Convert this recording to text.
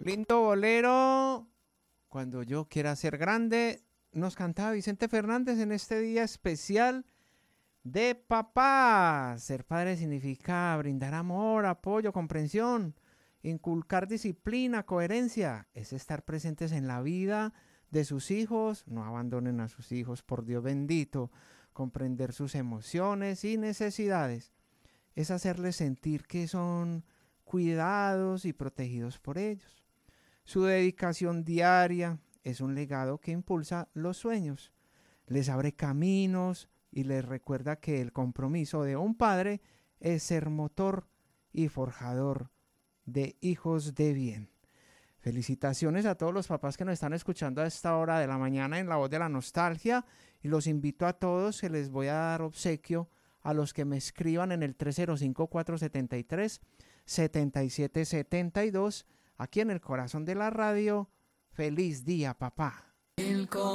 Lindo bolero, cuando yo quiera ser grande, nos cantaba Vicente Fernández en este día especial de papá. Ser padre significa brindar amor, apoyo, comprensión, inculcar disciplina, coherencia. Es estar presentes en la vida de sus hijos. No abandonen a sus hijos, por Dios bendito. Comprender sus emociones y necesidades. Es hacerles sentir que son cuidados y protegidos por ellos. Su dedicación diaria es un legado que impulsa los sueños, les abre caminos y les recuerda que el compromiso de un padre es ser motor y forjador de hijos de bien. Felicitaciones a todos los papás que nos están escuchando a esta hora de la mañana en La Voz de la Nostalgia, y los invito a todos que les voy a dar obsequio a los que me escriban en el 305-473-7772 aquí en el corazón de la radio. Feliz día, papá.